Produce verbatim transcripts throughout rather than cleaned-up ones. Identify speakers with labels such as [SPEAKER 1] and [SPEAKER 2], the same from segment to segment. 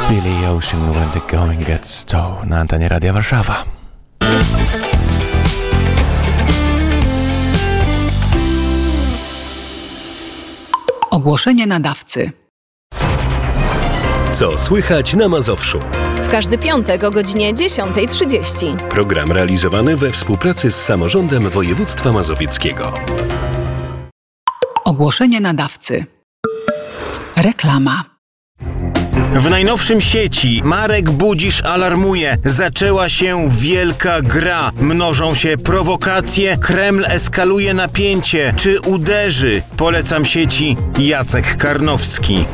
[SPEAKER 1] Billy Ocean, When the Going Gets Tough na antenie Radia Warszawa.
[SPEAKER 2] Ogłoszenie nadawcy.
[SPEAKER 3] Co słychać na Mazowszu?
[SPEAKER 4] W każdy piątek o godzinie dziesiąta trzydzieści.
[SPEAKER 3] Program realizowany we współpracy z Samorządem Województwa Mazowieckiego.
[SPEAKER 2] Ogłoszenie nadawcy. Reklama.
[SPEAKER 5] W najnowszym sieci Marek Budzisz alarmuje. Zaczęła się wielka gra. Mnożą się prowokacje, Kreml eskaluje napięcie. Czy uderzy? Polecam sieci Jacek Karnowski.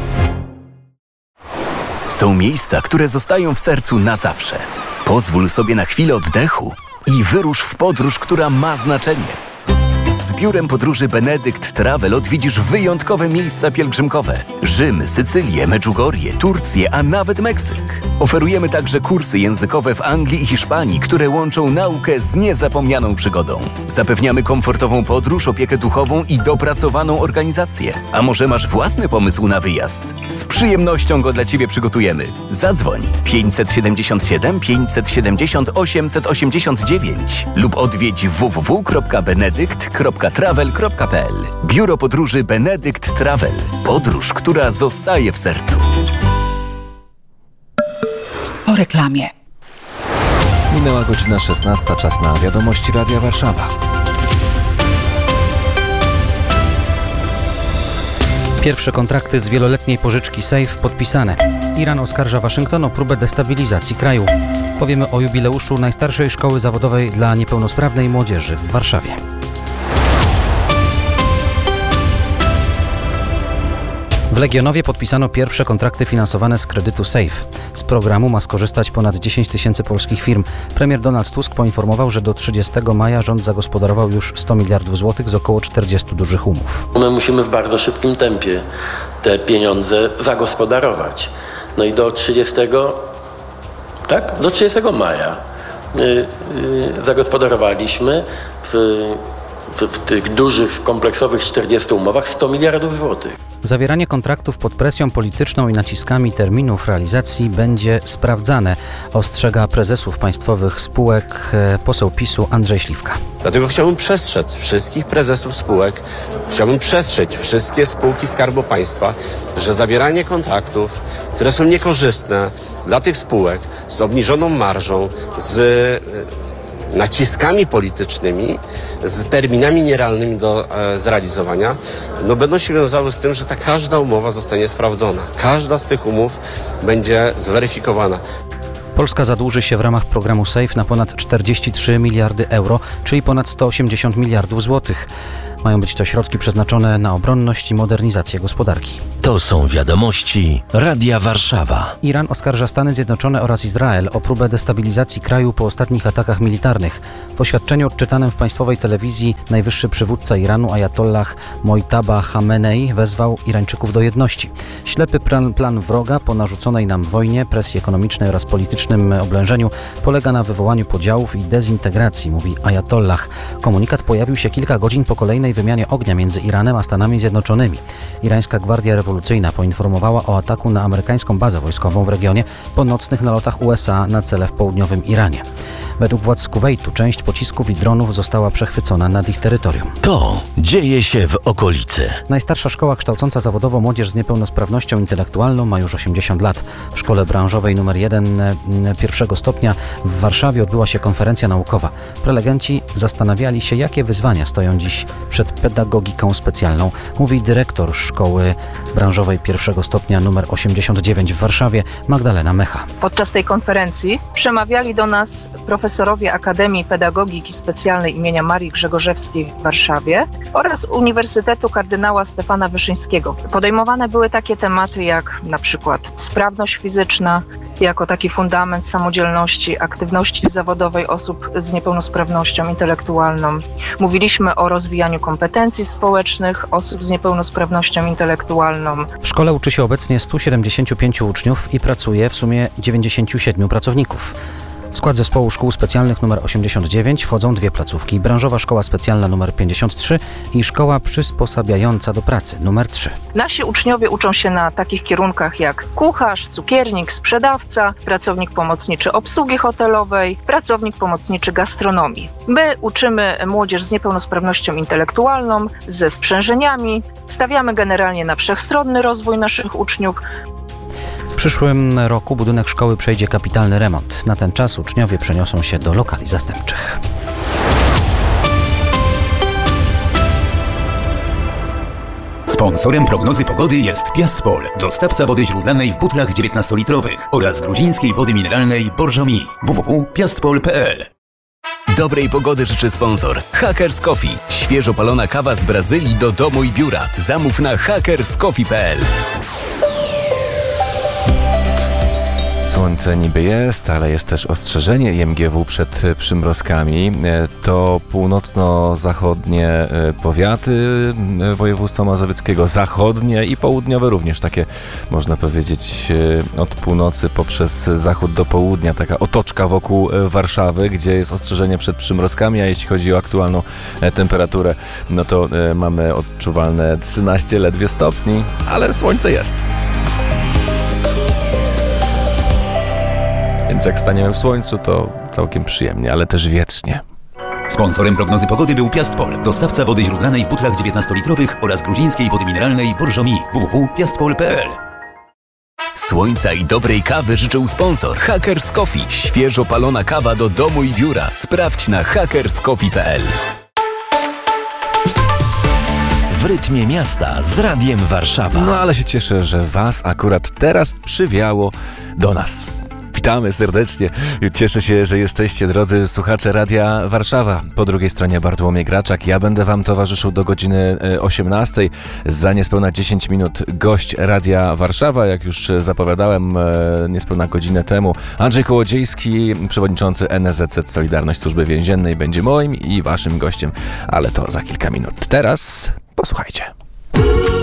[SPEAKER 6] Są miejsca, które zostają w sercu na zawsze. Pozwól sobie na chwilę oddechu i wyrusz w podróż, która ma znaczenie. Z biurem podróży Benedykt Travel odwiedzisz wyjątkowe miejsca pielgrzymkowe. Rzym, Sycylię, Medjugorje, Turcję, a nawet Meksyk. Oferujemy także kursy językowe w Anglii i Hiszpanii, które łączą naukę z niezapomnianą przygodą. Zapewniamy komfortową podróż, opiekę duchową i dopracowaną organizację. A może masz własny pomysł na wyjazd? Z przyjemnością go dla Ciebie przygotujemy. Zadzwoń pięćset siedemdziesiąt siedem pięćset siedemdziesiąt osiemset osiemdziesiąt dziewięć lub odwiedź w w w kropka benedykt kropka travel kropka p l. Biuro podróży Benedykt Travel. Podróż, która zostaje w sercu.
[SPEAKER 2] Po reklamie.
[SPEAKER 1] Minęła godzina szesnasta, czas na wiadomości Radia Warszawa.
[SPEAKER 7] Pierwsze kontrakty z wieloletniej pożyczki SAFE podpisane. Iran oskarża Waszyngton o próbę destabilizacji kraju. Powiemy o jubileuszu najstarszej szkoły zawodowej dla niepełnosprawnej młodzieży w Warszawie. W Legionowie podpisano pierwsze kontrakty finansowane z kredytu SAFE. Z programu ma skorzystać ponad dziesięć tysięcy polskich firm. Premier Donald Tusk poinformował, że do trzydziestego maja rząd zagospodarował już sto miliardów złotych z około czterdziestu dużych umów.
[SPEAKER 8] My musimy w bardzo szybkim tempie te pieniądze zagospodarować. No i do trzydziestego, tak? Do trzydziestego maja yy, yy, zagospodarowaliśmy w, w, w tych dużych, kompleksowych czterdziestu umowach sto miliardów złotych.
[SPEAKER 7] Zawieranie kontraktów pod presją polityczną i naciskami terminów realizacji będzie sprawdzane, ostrzega prezesów państwowych spółek poseł PiSu Andrzej Śliwka.
[SPEAKER 9] Dlatego chciałbym przestrzec wszystkich prezesów spółek, chciałbym przestrzec wszystkie spółki Skarbu Państwa, że zawieranie kontraktów, które są niekorzystne dla tych spółek, z obniżoną marżą, z naciskami politycznymi, z terminami nierealnymi do e, zrealizowania, no będą się wiązały z tym, że ta każda umowa zostanie sprawdzona. Każda z tych umów będzie zweryfikowana.
[SPEAKER 7] Polska zadłuży się w ramach programu SAFE na ponad czterdzieści trzy miliardy euro, czyli ponad sto osiemdziesiąt miliardów złotych. Mają być to środki przeznaczone na obronność i modernizację gospodarki.
[SPEAKER 10] To są wiadomości Radia Warszawa.
[SPEAKER 7] Iran oskarża Stany Zjednoczone oraz Izrael o próbę destabilizacji kraju po ostatnich atakach militarnych. W oświadczeniu odczytanym w państwowej telewizji najwyższy przywódca Iranu Ajatollah Mojtaba Chamenei wezwał Irańczyków do jedności. Ślepy plan, plan wroga po narzuconej nam wojnie, presji ekonomicznej oraz politycznym oblężeniu polega na wywołaniu podziałów i dezintegracji, mówi Ajatollah. Komunikat pojawił się kilka godzin po kolejnej wymianie ognia między Iranem a Stanami Zjednoczonymi. Irańska Gwardia Rewolucyjna poinformowała o ataku na amerykańską bazę wojskową w regionie po nocnych nalotach U S A na cele w południowym Iranie. Według władz Kuwejtu część pocisków i dronów została przechwycona nad ich terytorium.
[SPEAKER 10] To dzieje się w okolicy.
[SPEAKER 7] Najstarsza szkoła kształcąca zawodowo młodzież z niepełnosprawnością intelektualną ma już osiemdziesiąt lat. W szkole branżowej numer jeden pierwszego stopnia w Warszawie odbyła się konferencja naukowa. Prelegenci zastanawiali się, jakie wyzwania stoją dziś przed pedagogiką specjalną, mówi dyrektor szkoły branżowej pierwszego stopnia numer osiemdziesiąt dziewięć w Warszawie Magdalena Mecha.
[SPEAKER 11] Podczas tej konferencji przemawiali do nas profesorowie Akademii Pedagogiki Specjalnej imienia Marii Grzegorzewskiej w Warszawie oraz Uniwersytetu Kardynała Stefana Wyszyńskiego. Podejmowane były takie tematy jak na przykład sprawność fizyczna, jako taki fundament samodzielności, aktywności zawodowej osób z niepełnosprawnością intelektualną. Mówiliśmy o rozwijaniu kompetencji społecznych osób z niepełnosprawnością intelektualną.
[SPEAKER 7] W szkole uczy się obecnie stu siedemdziesięciu pięciu uczniów i pracuje w sumie dziewięćdziesięciu siedmiu pracowników. W skład zespołu szkół specjalnych nr osiemdziesiąt dziewięć wchodzą dwie placówki. Branżowa Szkoła Specjalna nr pięćdziesiąt trzy i Szkoła Przysposabiająca do Pracy nr trzy.
[SPEAKER 11] Nasi uczniowie uczą się na takich kierunkach jak kucharz, cukiernik, sprzedawca, pracownik pomocniczy obsługi hotelowej, pracownik pomocniczy gastronomii. My uczymy młodzież z niepełnosprawnością intelektualną, ze sprzężeniami, stawiamy generalnie na wszechstronny rozwój naszych uczniów.
[SPEAKER 7] W przyszłym roku budynek szkoły przejdzie kapitalny remont. Na ten czas uczniowie przeniosą się do lokali zastępczych.
[SPEAKER 12] Sponsorem prognozy pogody jest Piastpol, dostawca wody źródlanej w butlach dziewiętnastolitrowych oraz gruzińskiej wody mineralnej Borżomi. w w w kropka piastpol kropka p l.
[SPEAKER 6] Dobrej pogody życzy sponsor Hackers Coffee. Świeżo palona kawa z Brazylii do domu i biura. Zamów na hackers coffee kropka p l.
[SPEAKER 1] Słońce niby jest, ale jest też ostrzeżenie I M G W przed przymrozkami. To północno-zachodnie powiaty województwa mazowieckiego, zachodnie i południowe również, takie można powiedzieć od północy poprzez zachód do południa, taka otoczka wokół Warszawy, gdzie jest ostrzeżenie przed przymrozkami, a jeśli chodzi o aktualną temperaturę, no to mamy odczuwalne trzynaście ledwie stopni, ale słońce jest. Więc jak staniemy w słońcu, to całkiem przyjemnie, ale też wietrznie.
[SPEAKER 12] Sponsorem prognozy pogody był Piastpol, dostawca wody źródlanej w butlach dziewiętnastolitrowych oraz gruzińskiej wody mineralnej Borżomi. w w w kropka piastpol kropka p l.
[SPEAKER 6] Słońca i dobrej kawy życzył sponsor Hackers Coffee. Świeżo palona kawa do domu i biura. Sprawdź na hackers coffee kropka p l.
[SPEAKER 10] W rytmie miasta z Radiem Warszawa.
[SPEAKER 1] No ale się cieszę, że Was akurat teraz przywiało do nas. Witamy serdecznie. Cieszę się, że jesteście, drodzy słuchacze Radia Warszawa. Po drugiej stronie Bartłomiej Graczak. Ja będę Wam towarzyszył do godziny osiemnastej. Za niespełna dziesięć minut gość Radia Warszawa. Jak już zapowiadałem niespełna godzinę temu, Andrzej Kołodziejski, przewodniczący N S Z Z Solidarność Służby Więziennej, będzie moim i Waszym gościem. Ale to za kilka minut. Teraz posłuchajcie.